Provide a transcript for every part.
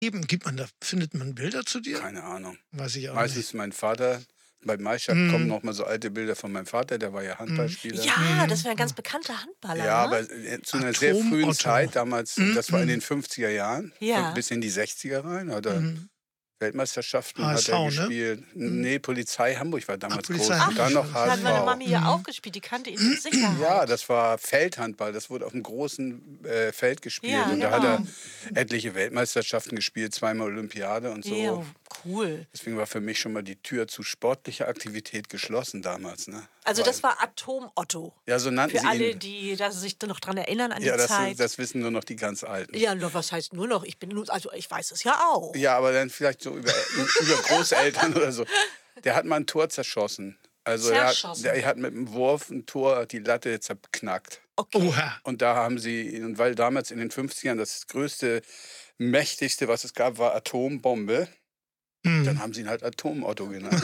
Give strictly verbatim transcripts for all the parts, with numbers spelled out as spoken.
Eben, gibt man da, findet man Bilder zu dir? Keine Ahnung. Weiß ich auch Meistens nicht. mein Vater. Bei Maischak Mhm. kommen noch mal so alte Bilder von meinem Vater, der war ja Handballspieler. Ja, das Mhm. wäre ein ganz bekannter Handballer, Ja, ne? aber äh, zu einer sehr frühen Atom-Otto. Zeit, damals, Mhm. das war in den fünfziger Jahren, Ja. bis in die sechziger rein, hat er Mhm. Weltmeisterschaften H hat S er V, ne? gespielt. Nee, Polizei Hamburg war damals Polizei groß. Und dann Hamburg. noch Da hat meine H S V. Mami ja auch gespielt, die kannte ihn mit Sicherheit. Ja, das war Feldhandball. Das wurde auf einem großen äh, Feld gespielt. Ja, und da hat genau. er etliche Weltmeisterschaften gespielt, zweimal Olympiade und so. Ja, cool. Deswegen war für mich schon mal die Tür zu sportlicher Aktivität geschlossen damals. Ne? Also Weil- das war Atom-Otto. Ja, so nannten Für sie alle, ihn. die da sich noch dran erinnern an Ja, die das, Zeit. das wissen nur noch die ganz Alten. Ja, nur was heißt nur noch? Ich bin nur, also ich weiß es ja auch. Ja, aber dann vielleicht so über, über Großeltern oder so. Der hat mal ein Tor zerschossen. Also er hat, Zerschossen? der hat mit einem Wurf ein Tor die Latte zerknackt. Okay. Oha. Und da haben sie ihn, weil damals in den fünfzigern das größte, mächtigste, was es gab, war Atombombe. Mhm. Dann haben sie ihn halt Atom-Otto genannt.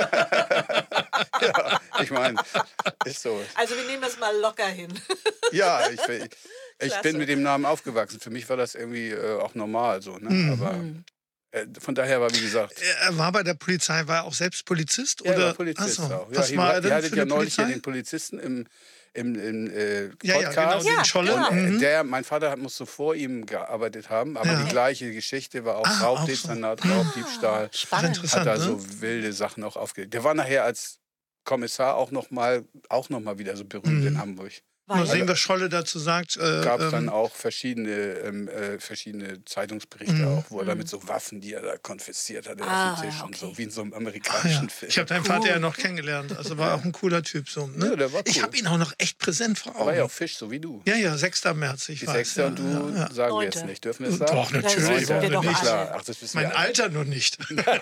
Ja, ich meine, ist so. Also wir nehmen das mal locker hin. Ja, ich, ich, ich Klasse. bin mit dem Namen aufgewachsen. Für mich war das irgendwie äh, auch normal so. Ne? Mhm. Aber äh, von daher war, wie gesagt, Er war bei der Polizei, war er auch selbst Polizist? er oder? war Polizist Ach so. auch. Ja, Was hier war war- er ihr denn hattet für ja eine neulich hier Polizei? den Polizisten im, im, im äh, Ja, ja, genau, Podcast. den Ja, Scholle. genau. Und, äh, Mhm. der, mein Vater hat- musste vor ihm gearbeitet haben, aber Ja. die gleiche Geschichte war auch Ah, auch Raubdezernat, so. Raubdiebstahl. Spannend. Interessant. Hat da ne? so wilde Sachen auch aufgelegt. Der war nachher als Kommissar auch noch mal, auch noch mal wieder so berühmt Mhm. in Hamburg. Mal Weil, sehen, was Scholle dazu sagt. Äh, Gab ähm, dann auch verschiedene, ähm, äh, verschiedene Zeitungsberichte Mhm. auch, wo er da mit so Waffen, die er da konfisziert hatte, Ah, auf dem Tisch und okay. so, wie in so einem Ah, ja. amerikanischen Film. Ich habe deinen Vater ja noch kennengelernt. Also war auch ein cooler Typ. So, ne? Ja, der war Ich cool. habe ihn auch noch echt präsent vor war ja auch Augen. Fisch, so wie du. Ja, ja, sechster März, ich Die weiß. Sechste ja, und du ja, ja. sagen wir Neunte. jetzt nicht. Dürfen wir es sagen? Doch, natürlich. Das wissen wir warum doch nicht? alle. Klar. Ach, das wissen Mein wir alle. Alter nur nicht.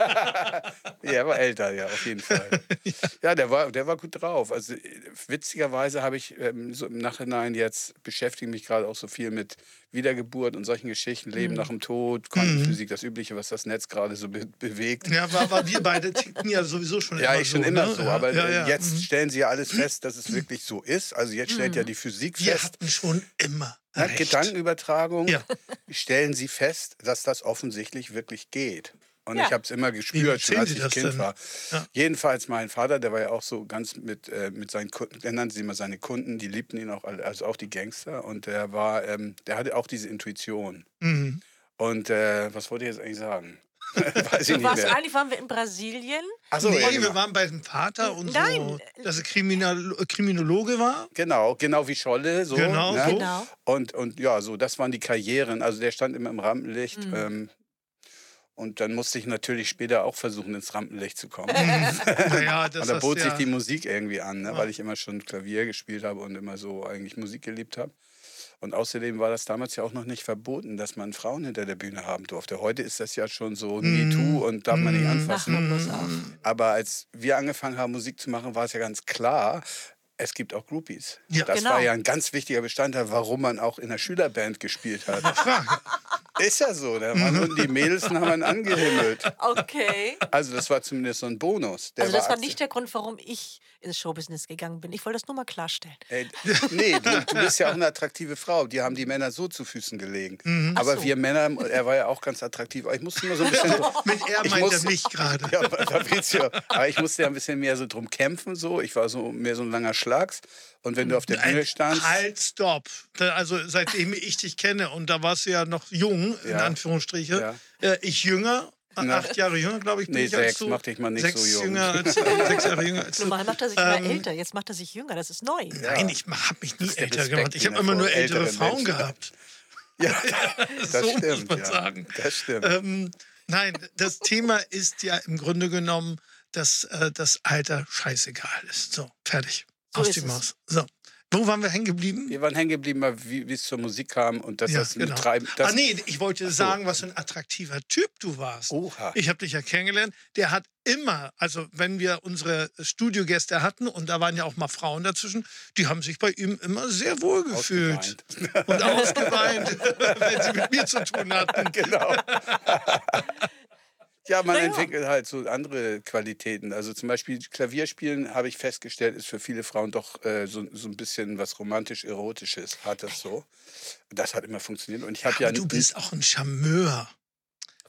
Ja, er war älter, ja, auf jeden Fall. Ja, der war, der war gut drauf. Also äh, witzigerweise habe ich ähm, so im Nachhinein jetzt beschäftige mich gerade auch so viel mit Wiedergeburt und solchen Geschichten, Leben nach dem Tod, Quantenphysik, das Übliche, was das Netz gerade so be bewegt. Ja, war, war wir beide ticken ja sowieso schon Ja, immer ich schon so. immer ne? so, Ja, aber ja, äh, ja. jetzt Mhm. stellen sie ja alles fest, dass es wirklich so ist. Also jetzt stellt ja die Physik Wir fest, hatten schon immer ne, recht. Gedankenübertragung, Ja. stellen sie fest, dass das offensichtlich wirklich geht. Und Ja. ich habe es immer gespürt, schon erzählen als Sie ich das Kind denn? war. Ja. Jedenfalls mein Vater, der war ja auch so ganz mit, äh, mit seinen Kunden, er nannte sie immer seine Kunden, die liebten ihn auch alle, also auch die Gangster. Und der war, ähm, der hatte auch diese Intuition. Mhm. Und äh, was wollte ich jetzt eigentlich sagen? Weiß ich du nicht warst, mehr. eigentlich waren wir in Brasilien. Achso, Nee, ja, wir genau. waren bei dem Vater und Nein. so, dass er Kriminal Kriminologe war. Genau, genau wie Scholle. So, Genau, ne? so. Genau. Und, und ja, so, das waren die Karrieren. Also der stand immer im Rampenlicht. Mhm. Ähm, und dann musste ich natürlich später auch versuchen, ins Rampenlicht zu kommen. Naja, das Und da hast bot du sich ja. die Musik irgendwie an, ne? Ja. weil ich immer schon Klavier gespielt habe und immer so eigentlich Musik geliebt habe. Und außerdem war das damals ja auch noch nicht verboten, dass man Frauen hinter der Bühne haben durfte. Heute ist das ja schon so Mhm. MeToo und darf man nicht Mhm. Mach anfassen. mal bloß auf. Aber als wir angefangen haben, Musik zu machen, war es ja ganz klar, es gibt auch Groupies. Ja. Das Genau. war ja ein ganz wichtiger Bestandteil, warum man auch in der Schülerband gespielt hat. Ist ja so, da waren Mhm. und die Mädels haben einen angehimmelt. Okay. Also das war zumindest so ein Bonus. Der Also das war akze- nicht der Grund, warum ich ins Showbusiness gegangen bin. Ich wollte das nur mal klarstellen. Ey, nee, du, du bist ja auch eine attraktive Frau. Die haben die Männer so zu Füßen gelegen. Mhm. Aber Ach so. wir Männer, er war ja auch ganz attraktiv. Aber ich musste immer so ein bisschen... Mit er Ich meint muss- er mich gerade. Ja, Fabrizio. Aber ich musste ja ein bisschen mehr so drum kämpfen. So. Ich war so mehr so ein langer Schlags. Und wenn du auf der Bühne standst... Halt, stopp. Da- Also seitdem ich dich kenne, und da warst du ja noch jung, in Ja. Anführungsstriche, Ja. äh, ich jünger, Na. acht Jahre jünger, glaube ich, bin Nee, ich als sechs, du. mach dich mal nicht sechs so jung. Jünger als, äh, sechs Jahre jünger als du. Normal macht er sich immer Ähm, älter. Jetzt macht er sich jünger. Das ist neu. Nein, ich habe mich nie ist der älter Respekt, gemacht. Ich den habe er immer nur vor ältere älteren Frauen Menschen gehabt. Ja, das so stimmt. muss man ja. sagen. Das stimmt. Ähm, nein, das Thema ist ja im Grunde genommen, dass äh, das Alter scheißegal ist. So, fertig. So Aus ist die es. Maus. So. Wo waren wir hängen geblieben? Wir waren hängen geblieben, wie wie es zur Musik kam und dass Ja, das genau. Betreiben... Das, Ah nee, ich wollte sagen, was für ein attraktiver Typ du warst. Oha. Ich habe dich ja kennengelernt. Der hat immer, also wenn wir unsere Studiogäste hatten, und da waren ja auch mal Frauen dazwischen, die haben sich bei ihm immer sehr wohl gefühlt. Ausgeweint. Und ausgeweint, wenn sie mit mir zu tun hatten. Genau. Ja, man Na ja. entwickelt halt so andere Qualitäten. Also zum Beispiel Klavierspielen, habe ich festgestellt, ist für viele Frauen doch äh, so, so ein bisschen was romantisch-erotisches. Hat das so. Das hat immer funktioniert. Und ich habe ja... Aber du bist auch ein Charmeur.